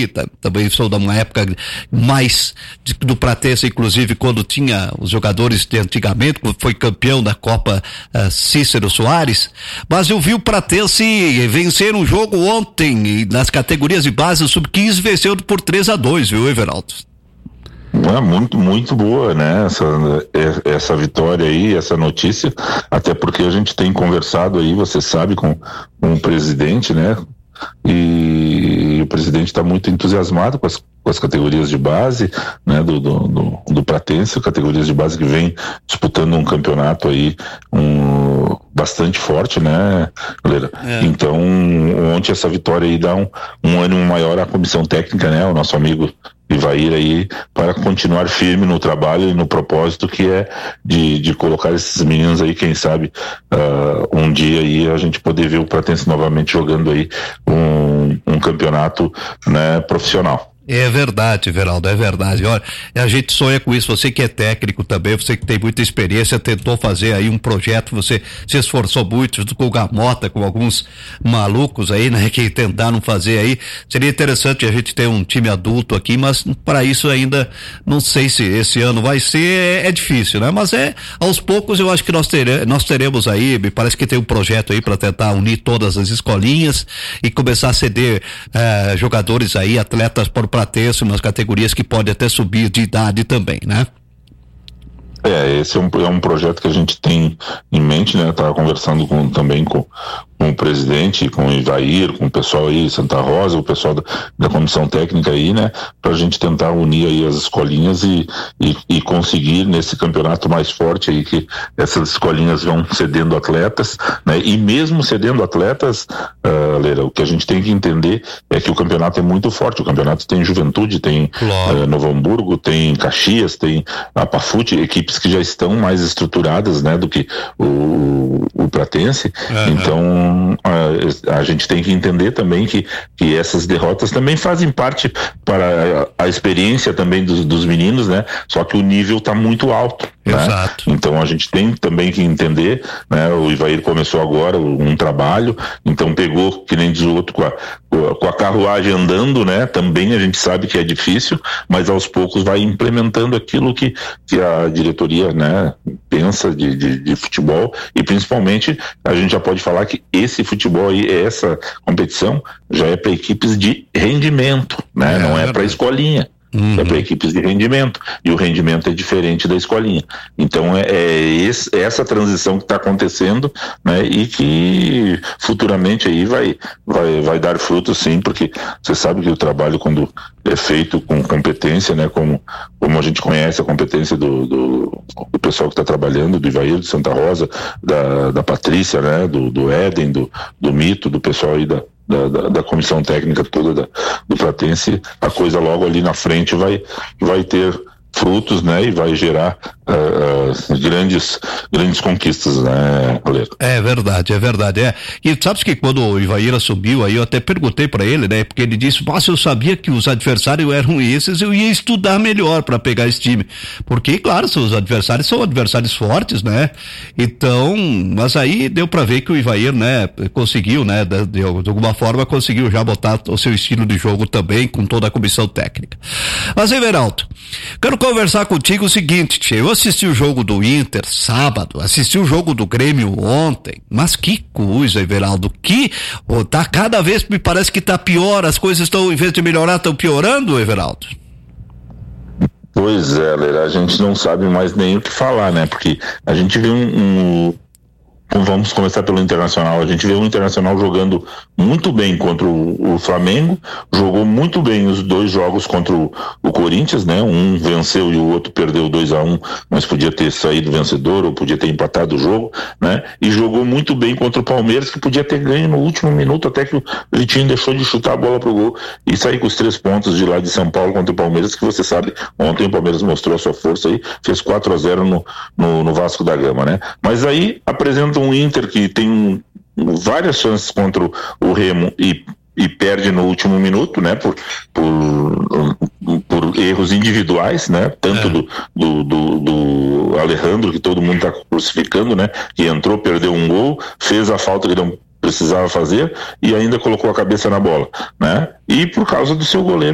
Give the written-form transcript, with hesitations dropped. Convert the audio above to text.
que também sou de uma época mais do Pratense, inclusive quando tinha os jogadores de antigamente, foi campeão da Copa Cícero Soares, mas eu vi o Pratense vencer um jogo ontem nas categorias de base, o Sub-15 venceu por 3-2, viu, Everaldo? Muito, muito boa, né? Essa vitória aí, essa notícia, até porque a gente tem conversado aí, você sabe, com o presidente, né? E o presidente está muito entusiasmado com as categorias de base, né? Do Pratense, categorias de base que vem disputando um campeonato aí, bastante forte, né, galera? Então, ontem essa vitória aí dá um ânimo maior à comissão técnica, né? O nosso amigo Ivair aí, para continuar firme no trabalho e no propósito que é de colocar esses meninos aí, quem sabe um dia aí a gente poder ver o Pratense novamente jogando aí um campeonato, né, profissional. É verdade, Everaldo, é verdade. Olha, a gente sonha com isso. Você que é técnico também, você que tem muita experiência, tentou fazer aí um projeto, você se esforçou muito junto com o Gamota, com alguns malucos aí, né, que tentaram fazer aí. Seria interessante a gente ter um time adulto aqui, mas para isso ainda não sei se esse ano vai ser, é difícil, né? Mas aos poucos eu acho que nós teremos aí, me parece que tem um projeto aí para tentar unir todas as escolinhas e começar a ceder jogadores aí, atletas por Pratense, umas categorias que pode até subir de idade também, né? Esse é um projeto que a gente tem em mente, né? Tava conversando também com o presidente, com o Ivair, com o pessoal aí, Santa Rosa, o pessoal da comissão técnica aí, né? Pra gente tentar unir aí as escolinhas e conseguir nesse campeonato mais forte aí, que essas escolinhas vão cedendo atletas, né? E mesmo cedendo atletas, Leira, o que a gente tem que entender é que o campeonato é muito forte. O campeonato tem Juventude, tem Novo Hamburgo, tem Caxias, tem a Pafute, equipes que já estão mais estruturadas, né, do que o Pratense. Então a gente tem que entender também que essas derrotas também fazem parte para a experiência também dos meninos, né? Só que o nível está muito alto. Exato. Né? Então a gente tem também que entender, né? O Ivair começou agora um trabalho, então pegou, que nem diz o outro, com a carruagem andando, né? Também a gente sabe que é difícil, mas aos poucos vai implementando aquilo que a diretoria, né, pensa de futebol, e principalmente a gente já pode falar que esse futebol aí, essa competição já é para equipes de rendimento, né? Não é para escolinha. É para equipes de rendimento, e o rendimento é diferente da escolinha. Então essa transição que está acontecendo, né, e que futuramente aí vai dar frutos, sim, porque você sabe que o trabalho, quando é feito com competência, né, como a gente conhece a competência do pessoal que está trabalhando, do Ivair, de Santa Rosa, da Patrícia, né, do Éden, do Mito, do pessoal aí da comissão técnica toda do Pratense, a coisa logo ali na frente vai ter frutos, né, e vai gerar grandes conquistas, né, Valero? É verdade. E sabe que quando o Ivair assumiu, aí eu até perguntei pra ele, né, porque ele disse, nossa, eu sabia que os adversários eram esses, eu ia estudar melhor pra pegar esse time, porque, claro, os adversários são adversários fortes, né, então, mas aí deu pra ver que o Ivair, né, conseguiu, né, de alguma forma conseguiu já botar o seu estilo de jogo também, com toda a comissão técnica. Mas, Everaldo, quero conversar contigo o seguinte, tchê, eu assisti o jogo do Inter sábado, assisti o jogo do Grêmio ontem, mas que coisa, Everaldo, tá cada vez, me parece que tá pior, as coisas estão, em vez de melhorar, estão piorando, Everaldo? Pois é, Leira, a gente não sabe mais nem o que falar, né, porque a gente viu vamos começar pelo Internacional. A gente vê o Internacional jogando muito bem contra o Flamengo, jogou muito bem os dois jogos contra o Corinthians, né? Um venceu e o outro perdeu 2-1, mas podia ter saído vencedor ou podia ter empatado o jogo, né? E jogou muito bem contra o Palmeiras, que podia ter ganho no último minuto, até que o Vitinho deixou de chutar a bola pro gol e sair com os 3 pontos de lá de São Paulo contra o Palmeiras, que você sabe, ontem o Palmeiras mostrou a sua força aí, fez 4-0 no Vasco da Gama, né? Mas aí apresenta um Inter que tem várias chances contra o Remo e perde no último minuto, né, por erros individuais, né, tanto do Alejandro, que todo mundo está crucificando, né, que entrou, perdeu um gol, fez a falta que não precisava fazer e ainda colocou a cabeça na bola, né, e por causa do seu goleiro